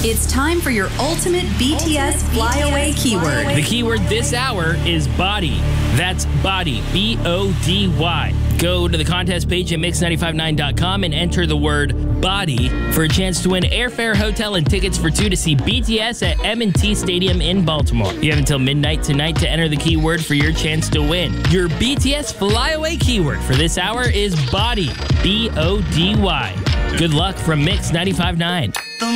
It's time for your ultimate BTS flyaway keyword. The keyword this hour is body. That's body, B-O-D-Y. Go to the contest page at mix959.com and enter the word body for a chance to win airfare, hotel, and tickets for two to see BTS at M&T Stadium in Baltimore. You have until midnight tonight to enter the keyword for your chance to win. Your BTS flyaway keyword for this hour is body, B-O-D-Y. Good luck from Mix 95.9.